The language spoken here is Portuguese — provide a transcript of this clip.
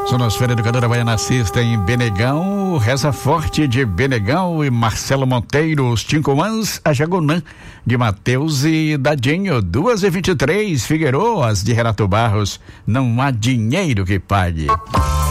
Sonosfera Educadora Baiana assista em Benegão, Reza Forte de Benegão e Marcelo Monteiro, os Tincomãs, a Jagonã de Mateus e Dadinho, 2h23, Figueiroas de Renato Barros, não há dinheiro que pague.